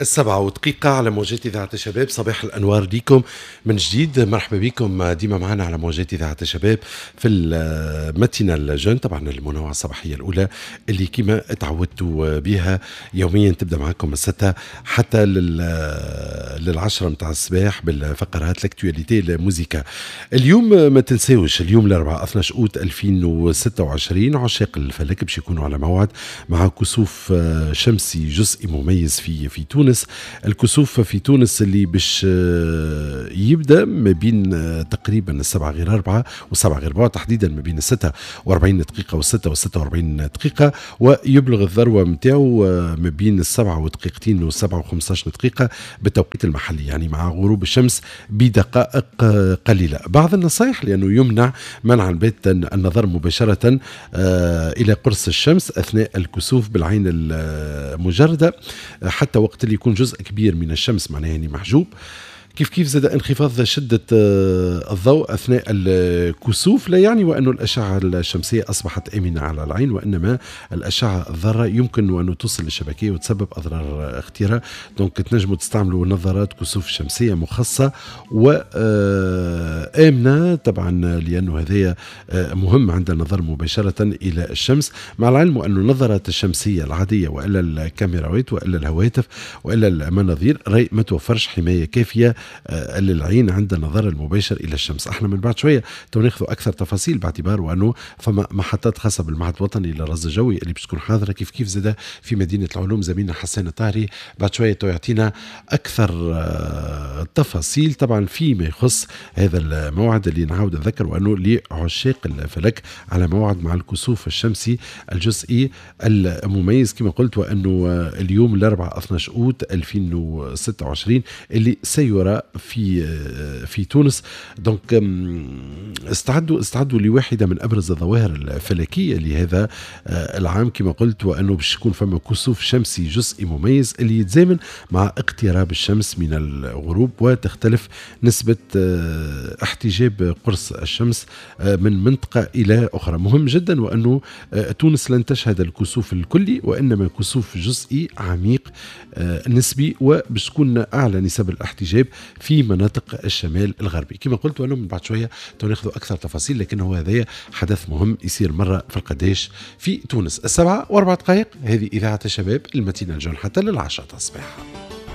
7 دقائق على موجات إذاعة الشباب. صباح الأنوار ليكم من جديد. مرحبا بكم ديما معنا على موجات إذاعة الشباب في المتينة الجون، طبعا المنوعة الصباحية الأولى اللي كما تعودتوا بها يوميا تبدأ معكم من 6 حتى لل10 متاع الصباح بالفقرات لاكتواليتي الموسيقى. اليوم ما تنساوش، اليوم الأربعاء 12 أوت 2026 عشاق الفلك باش يكونوا على موعد مع كسوف شمسي جزئي مميز في تونس. الكسوف في تونس اللي باش يبدا ما بين تقريبا 7 غير 4 و7 غير 4، تحديدا ما بين 46 دقيقه و6 و46 دقيقه، ويبلغ الذروه نتاعو ما بين 7 دقائق و7 و15 دقيقه بالتوقيت المحلي، يعني مع غروب الشمس بدقائق قليله. بعض النصائح لانه يمنع منع البيت النظر مباشره الى قرص الشمس اثناء الكسوف بالعين المجرده، حتى وقت اللي يكون جزء كبير من الشمس معناه يعني محجوب. كيف زاد انخفاض شدة الضوء أثناء الكسوف لا يعني وأن الأشعة الشمسية أصبحت آمنة على العين، وإنما الأشعة الضارة يمكن أن توصل للشبكية وتسبب أضرار اختيارها. دونك تنجموا تستعملوا نظارات كسوف شمسية مخصصة وآمنة طبعا، لأنه هذا مهم عند النظر مباشرة إلى الشمس، مع العلم أن النظارات الشمسية العادية وإلا الكاميراوات وإلا الهواتف وإلا المناظير ما توفرش حماية كافية للعين عند النظر المباشر الى الشمس. احنا من بعد شويه ناخذوا اكثر تفاصيل باعتبار وانه فما محطات خاصه بالمعهد الوطني للرصد الجوي اللي باش تكون حاضره كيف زاد في مدينه العلوم. زميلنا حسان الطاهري بعد شويه يعطينا اكثر تفاصيل طبعا فيما يخص هذا الموعد اللي نعاود نذكر وانه لعشاق الفلك على موعد مع الكسوف الشمسي الجزئي المميز كما قلت، وانه اليوم الاربعاء 12 اوت 2026 اللي سيرى في تونس. دونك استعدوا لواحدة من أبرز الظواهر الفلكية لهذا العام كما قلت، وأنه باش يكون فما كسوف شمسي جزئي مميز اللي يتزامن مع اقتراب الشمس من الغروب، وتختلف نسبة احتجاب قرص الشمس من منطقة إلى أخرى. مهم جدا وأنه تونس لن تشهد الكسوف الكلي وإنما كسوف جزئي عميق نسبي، وباش تكون أعلى نسب الاحتجاب في مناطق الشمال الغربي كما قلت. وانا من بعد شويه ناخذوا اكثر تفاصيل، لكن هو هذا حدث مهم يصير مره في القداش في تونس. 7 و4 دقائق، هذه اذاعه الشباب المتينه الجون حتى لل10 الصباح.